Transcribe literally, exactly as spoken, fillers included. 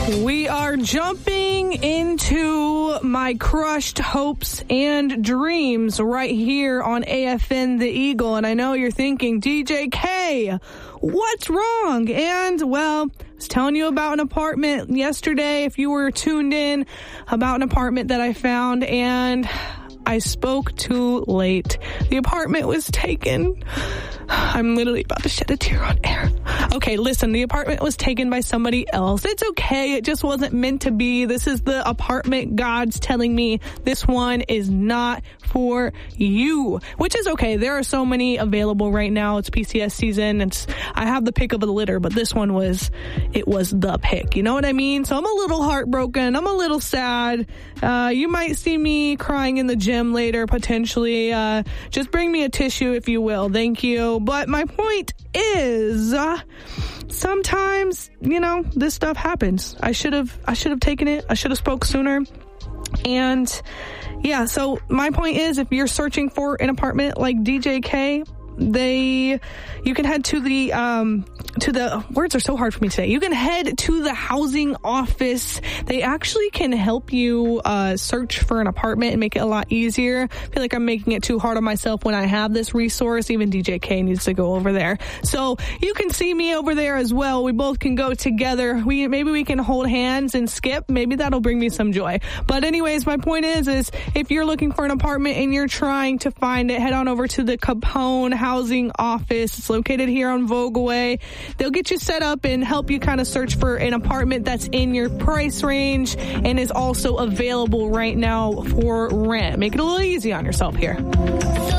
We are jumping into my crushed hopes and dreams right here on A F N The Eagle. And I know you're thinking, D J K, what's wrong? And, well, I was telling you about an apartment yesterday, if you were tuned in, about an apartment that I found, and I spoke too late. The apartment was taken. I'm literally about to shed a tear on air. Okay, listen, the apartment was taken by somebody else. It's okay. It just wasn't meant to be. This is the apartment gods telling me this one is not for you, which is okay. There are so many available right now. It's P C S season. It's, I have the pick of the litter, but this one was, it was the pick. You know what I mean? So I'm a little heartbroken. I'm a little sad. Uh, you might see me crying in the gym later, potentially. Uh, just bring me a tissue if you will. Thank you. But my point is, uh, sometimes, you know, this stuff happens. I should have, I should have taken it. I should have spoke sooner. And yeah, so my point is, if you're searching for an apartment like D J K, they, you can head to the, um, to the, words are so hard for me to say. You can head to the housing office. They actually can help you, uh, search for an apartment and make it a lot easier. I feel like I'm making it too hard on myself when I have this resource. Even D J K needs to go over there. So you can see me over there as well. We both can go together. We, maybe we can hold hands and skip. Maybe that'll bring me some joy. But anyways, my point is, is if you're looking for an apartment and you're trying to find it, head on over to the Capone Housing Office. It's located here on Vogelway. They'll get you set up and help you kind of search for an apartment that's in your price range and is also available right now for rent. Make it a little easy on yourself here.